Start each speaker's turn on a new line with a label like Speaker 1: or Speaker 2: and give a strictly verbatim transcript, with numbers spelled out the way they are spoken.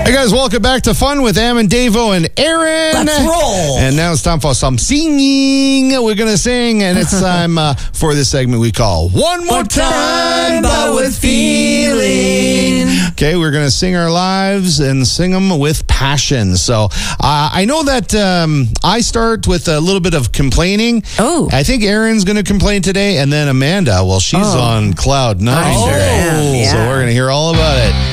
Speaker 1: Hey guys, welcome back to Fun with Am and Davo and Aaron.
Speaker 2: Let's roll.
Speaker 1: And now it's time for some singing. We're going to sing, and it's time uh, for this segment we call One More
Speaker 2: More
Speaker 1: Time,
Speaker 2: time, but with feeling.
Speaker 1: Okay, we're going to sing our lives and sing them with passion. So uh, I know that um, I start with a little bit of complaining.
Speaker 2: Oh.
Speaker 1: I think Aaron's going to complain today, and then Amanda, well, she's
Speaker 2: Oh.
Speaker 1: on cloud nine
Speaker 2: I sure
Speaker 1: today.
Speaker 2: am,
Speaker 1: So
Speaker 2: yeah.
Speaker 1: we're going to hear all about it.